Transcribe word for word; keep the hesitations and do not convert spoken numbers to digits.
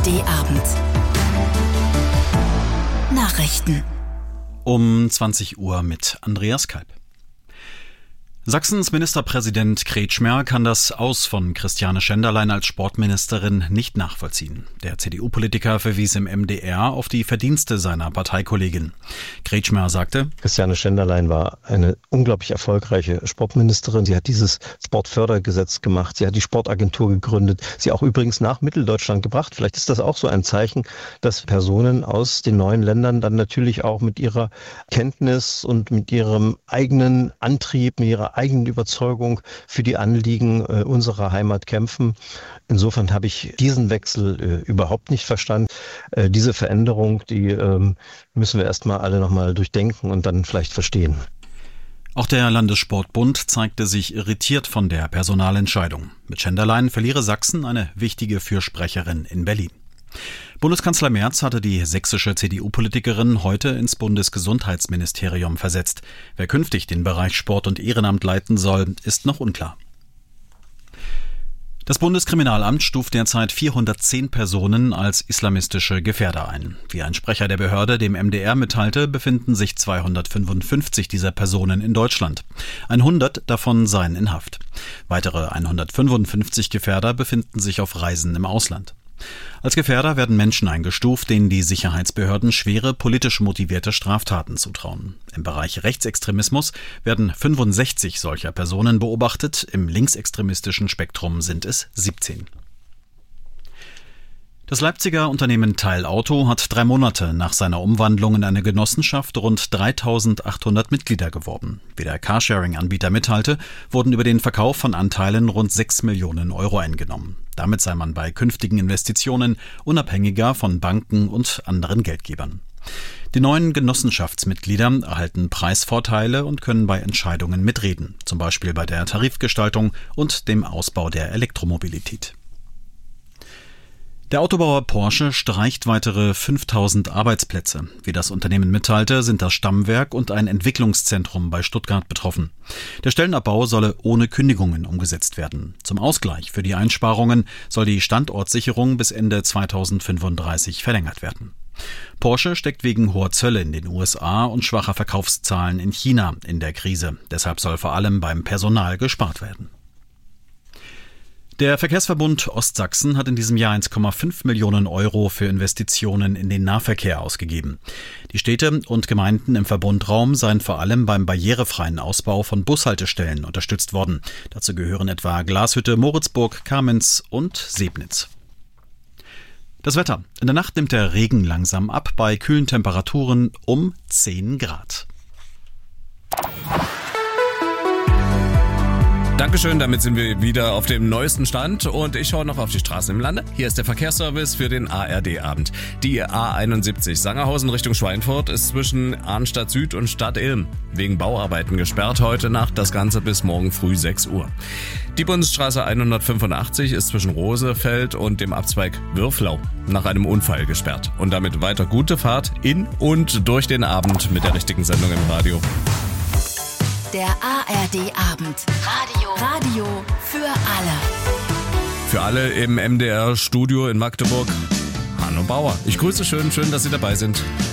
D Abend. Nachrichten. Um zwanzig Uhr mit Andreas Kalb. Sachsens Ministerpräsident Kretschmer kann das Aus von Christiane Schenderlein als Sportministerin nicht nachvollziehen. Der C D U-Politiker verwies im M D R auf die Verdienste seiner Parteikollegin. Kretschmer sagte: Christiane Schenderlein war eine unglaublich erfolgreiche Sportministerin. Sie hat dieses Sportfördergesetz gemacht. Sie hat die Sportagentur gegründet. Sie auch übrigens nach Mitteldeutschland gebracht. Vielleicht ist das auch so ein Zeichen, dass Personen aus den neuen Ländern dann natürlich auch mit ihrer Kenntnis und mit ihrem eigenen Antrieb, mit ihrer eigenen Überzeugung für die Anliegen äh, unserer Heimat kämpfen. Insofern habe ich diesen Wechsel äh, überhaupt nicht verstanden. Äh, diese Veränderung, die ähm, müssen wir erstmal alle nochmal durchdenken und dann vielleicht verstehen. Auch der Landessportbund zeigte sich irritiert von der Personalentscheidung. Mit Schenderlein verliere Sachsen eine wichtige Fürsprecherin in Berlin. Bundeskanzler Merz hatte die sächsische C D U-Politikerin heute ins Bundesgesundheitsministerium versetzt. Wer künftig den Bereich Sport und Ehrenamt leiten soll, ist noch unklar. Das Bundeskriminalamt stuft derzeit vierhundertzehn Personen als islamistische Gefährder ein. Wie ein Sprecher der Behörde dem M D R mitteilte, befinden sich zweihundertfünfundfünfzig dieser Personen in Deutschland. hundert davon seien in Haft. Weitere hundertfünfundfünfzig Gefährder befinden sich auf Reisen im Ausland. Als Gefährder werden Menschen eingestuft, denen die Sicherheitsbehörden schwere politisch motivierte Straftaten zutrauen. Im Bereich Rechtsextremismus werden fünfundsechzig solcher Personen beobachtet, im linksextremistischen Spektrum sind es siebzehn. Das Leipziger Unternehmen Teilauto hat drei Monate nach seiner Umwandlung in eine Genossenschaft rund dreitausendachthundert Mitglieder geworben. Wie der Carsharing-Anbieter mitteilte, wurden über den Verkauf von Anteilen rund sechs Millionen Euro eingenommen. Damit sei man bei künftigen Investitionen unabhängiger von Banken und anderen Geldgebern. Die neuen Genossenschaftsmitglieder erhalten Preisvorteile und können bei Entscheidungen mitreden, zum Beispiel bei der Tarifgestaltung und dem Ausbau der Elektromobilität. Der Autobauer Porsche streicht weitere fünftausend Arbeitsplätze. Wie das Unternehmen mitteilte, sind das Stammwerk und ein Entwicklungszentrum bei Stuttgart betroffen. Der Stellenabbau solle ohne Kündigungen umgesetzt werden. Zum Ausgleich für die Einsparungen soll die Standortsicherung bis Ende zweitausendfünfunddreißig verlängert werden. Porsche steckt wegen hoher Zölle in den U S A und schwacher Verkaufszahlen in China in der Krise. Deshalb soll vor allem beim Personal gespart werden. Der Verkehrsverbund Ostsachsen hat in diesem Jahr eins Komma fünf Millionen Euro für Investitionen in den Nahverkehr ausgegeben. Die Städte und Gemeinden im Verbundraum seien vor allem beim barrierefreien Ausbau von Bushaltestellen unterstützt worden. Dazu gehören etwa Glashütte, Moritzburg, Kamenz und Sebnitz. Das Wetter. In der Nacht nimmt der Regen langsam ab, bei kühlen Temperaturen um zehn Grad. Dankeschön, damit sind wir wieder auf dem neuesten Stand und ich schaue noch auf die Straßen im Lande. Hier ist der Verkehrsservice für den A R D-Abend. Die A einundsiebzig Sangerhausen Richtung Schweinfurt ist zwischen Arnstadt Süd und Stadt Ilm wegen Bauarbeiten gesperrt heute Nacht, das Ganze bis morgen früh sechs Uhr. Die Bundesstraße hundertfünfundachtzig ist zwischen Rosefeld und dem Abzweig Würflau nach einem Unfall gesperrt. Und damit weiter gute Fahrt in und durch den Abend mit der richtigen Sendung im Radio. Der A R D-Abend. Radio. Radio für alle. Für alle im M D R-Studio in Magdeburg, Hanno Bauer. Ich grüße schön, schön, dass Sie dabei sind.